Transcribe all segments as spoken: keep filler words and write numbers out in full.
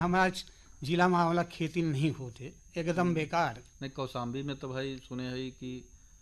हमारा जिला मामला खेती नहीं होते, एकदम बेकार। नहीं, कौशाम्बी में तो भाई सुने है कि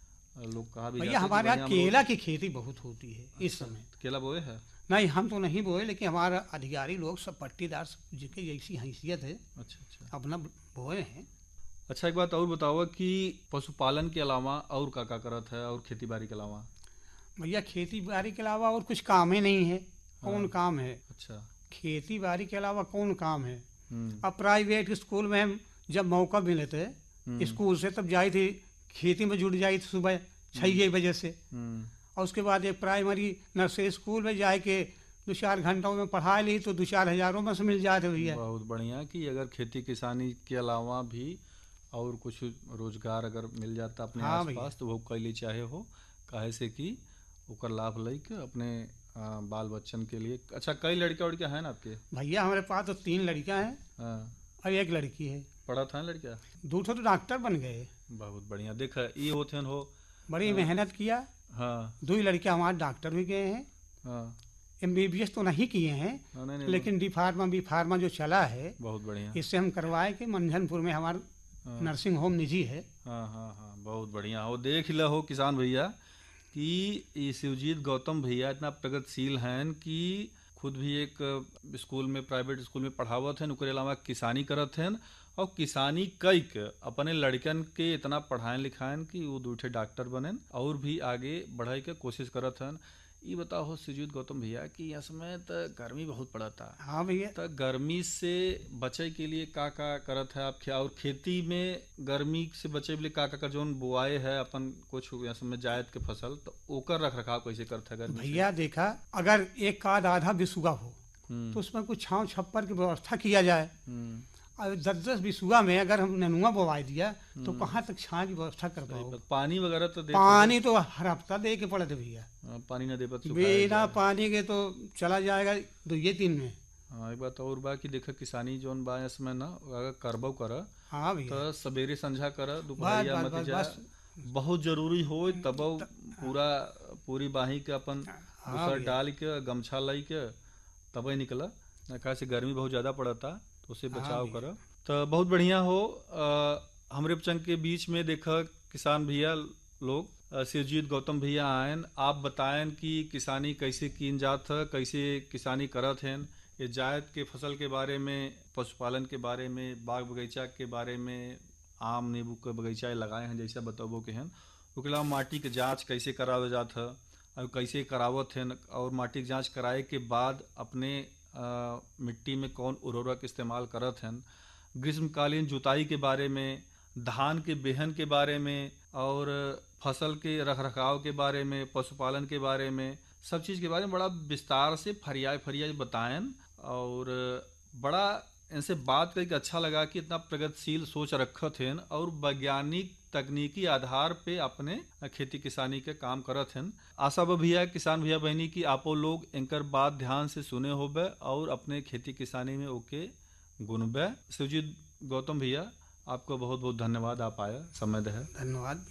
लोग कहा भी भैया जाते हैं कि हमारे यहाँ बढ़िया केला अमरूद। की खेती बहुत होती है इस समय। केला बोए है? नहीं, हम तो नहीं बोए, लेकिन हमारा अधिकारी लोग सब पट्टीदार सब जिनकी जैसी हैसियत है अच्छा अच्छा। अपना बोए हैं। अच्छा, एक बात और बताओ कि पशुपालन के अलावा और का का करत है, और खेती बाड़ी के अलावा? भैया खेती बाड़ी के अलावा और कुछ काम ही नहीं है। कौन हाँ। काम है? अच्छा। खेती बाड़ी के अलावा कौन काम है? हम्म अब प्राइवेट स्कूल में हम जब मौका मिले थे हम्म स्कूल से, तब जाई थी खेती में, जुड़ जाई थी सुबह छः बजे से। हम्म और उसके बाद एक प्राइमरी नर्सरी स्कूल में जाए के दो चार घंटों में पढ़ा ली तो दो चार हजारों में से मिल जाते भैया। बहुत बढ़िया कि अगर खेती किसानी के अलावा भी और कुछ रोजगार अगर मिल जाता अपने हाँ भैया। आसपास तो वो कैले चाहे हो, काहे से कि ओकर लाभ लैके अपने आ, बाल बच्चन के लिए। अच्छा, कई लड़के उड़कियाँ हैं ना आपके? भैया हमारे पास तो तीन लड़कियां हैं हाँ। और एक लड़की है। पढ़ा था लड़कियाँ? दो ठो तो डॉक्टर बन गए। बहुत बढ़िया। देख ये होते हैं हो। बड़ी मेहनत किया। हाँ दो ही लड़के हमारे डॉक्टर भी गए हैं। हाँ एम बी बी एस तो नहीं किए हैं, हाँ, नहीं नहीं, लेकिन डी फार्मा बी फार्मा जो चला है बहुत बढ़िया। इससे हम करवाए कि मंझनपुर में हमारा हाँ नर्सिंग होम निजी है। हाँ हाँ हाँ, बहुत बढ़िया हो। देख ल हो किसान भैया कि ये शिवजीत गौतम भैया इतना प्रगतिशील हैं कि खुद भी एक स्कूल में, प्राइवेट स्कूल में पढ़ावत हैं, ओकरे अलावा किसानी करत हैं, और किसानी कई के अपने लड़कन के इतना पढ़ाएं लिखाएं कि वो दूठे डॉक्टर बनें और भी आगे बढ़े के कोशिश करत हैं। ये बताओ शिवजीत गौतम भैया कि इस समय तो गर्मी बहुत पड़ता, हाँ भैया। तो गर्मी से बचे के लिए का का करत है आप? और खेती में गर्मी से बचे के लिए का का का जोन बुआए है अपन कुछ में जायद के फसल, तो ओकर रख रखाव कैसे करते है गर्मी से? भैया देखा, अगर एक का आधा बिसुआ हो हम्म तो उसमें कुछ छांव छप्पर की व्यवस्था किया जाए। हम्म और दस दस बिसुआ में अगर हम नेनुआ बोवा दिया तो हम्म। कहाँ तक छांव की व्यवस्था कर सही पाओ? बात। पानी वगैरह तो दे पानी तो हर हफ्ता दे के पड़े थे भैया। हाँ, पानी न दे पर सुखाया बिना जाए। पानी के तो चला जाएगा दो ये तीन में। हाँ, एक बात और बा कि देखा किसानी जोन बा इसमें ना अगर करबो कर हाँ भैया। तो सवेरे संझा कर, बस दोपहरिया बस मत बस जा, बस। बहुत जरूरी हो तब पूरा पूरी बाही के अपन हाँ दूसर भैया। डाल के गमछा लाई के तब निकला, कहा से गर्मी बहुत ज़्यादा पड़ता तो उससे हाँ बचाव भैया। कर। तो बहुत बढ़िया हो। अ, हमरे चंग के बीच में देखा किसान भैया लोग, अ, शिवजीत गौतम भैया आयन, आप बताएं कि किसानी कैसे कीन जात है, कैसे किसानी करत हैं, ये जायद के फसल के बारे में, पशुपालन के बारे में, बाग बगीचा के बारे में, आम नींबू के बगीचा लगाए हैं जैसा बताबो के हैं, उसके अलावा माटी के जांच कैसे करावे जात है और कैसे करावत हैं, और माटी की जांच कराए के बाद अपने अ, मिट्टी में कौन उर्वरक इस्तेमाल करत हैं, ग्रीष्मकालीन जुताई के बारे में, धान के बेहन के बारे में, और फसल के रख रखाव के बारे में, पशुपालन के बारे में, सब चीज़ के बारे में बड़ा विस्तार से फरियाय फरियाय बताएं। और बड़ा इनसे बात करके अच्छा लगा कि इतना प्रगतिशील सोच रखत हैं और वैज्ञानिक तकनीकी आधार पे अपने खेती किसानी के काम करत हैं। आशा बा भैया, किसान भैया बहनी की आपो लोग इनकर बात ध्यान से सुने होबे और अपने खेती किसानी में ओके गुनबे। शिवजीत गौतम भैया, आपको बहुत बहुत धन्यवाद, आप आया समय दे। धन्यवाद।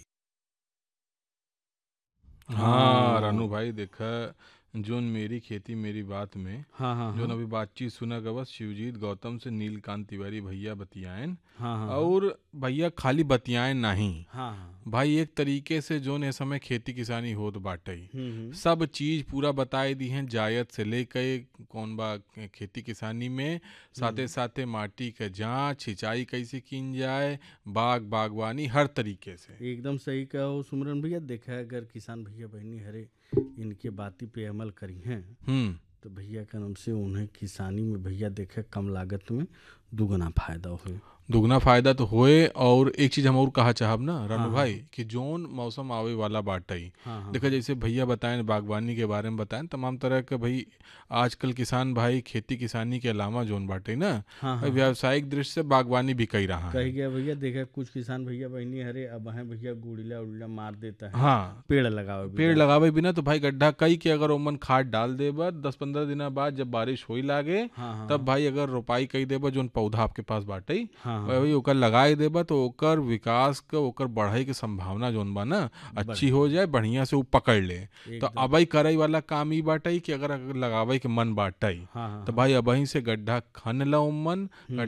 हाँ रानू भाई, देखा जोन मेरी खेती मेरी बात में हाँ हाँ जोन हाँ अभी बातचीत सुना गवा शिवजीत गौतम से नीलकांत तिवारी भैया बतियाएन। हाँ हाँ और भैया खाली बतियाएन नहीं हाँ हाँ भाई, एक तरीके से जोन ए समय खेती किसानी होत बाटे हम्म हम्म सब चीज पूरा बताए दी हैं, जायद से लेके कौन बा खेती किसानी में, साथे साथे माटी के जांच सिंचाई कैसे कीन जाए, बाग बागवानी हर तरीके से। एकदम सही कहो सुमरन भैया। देखा है, अगर किसान भैया बहनी हरे इनके बाती पे अमल करी हैं हम्म तो भैया का नाम से उन्हें किसानी में भैया देखे कम लागत में दुगना फायदा हो। दुगना फायदा तो होए। और एक चीज हम और कहा चाहब ना रानू हाँ, भाई कि जोन मौसम आवे वाला बाटे ही हाँ हाँ देखा, जैसे भैया बताएं बागवानी के बारे में बताएं, तमाम तरह के भाई आजकल किसान भाई खेती किसानी के अलावा जोन बाटे ना हाँ भाई हाँ व्यावसायिक दृष्टि से बागवानी भी कई रहा कही है। गया भैया। देखा कुछ किसान भैया बहनी हरे अब हैं भैया गुड़िला उड़िला मार देता है, हाँ, पेड़ लगावे पेड़ बिना। लगावे बिना तो भाई गड्ढा कई के अगर ओमन खाद डाल देबा दस पंद्रह दिन बाद जब बारिश होई लागे हाँ हाँ तब भाई अगर रोपाई कई देबा जोन पौधा आपके पास बाटे हाँ हाँ, वही ओकर लगाए देबा तो ओकर विकास के ओकर बढ़ाई के संभावना जोन बा ना अच्छी हो जाए, बढ़िया से वो पकड़ ले। तो एकदम। अबई करई वाला काम ई बाटई कि अगर अगर लगावे के मन बाटई हाँ हाँ तो भाई अबही से गड्ढा खन ला उम्मन,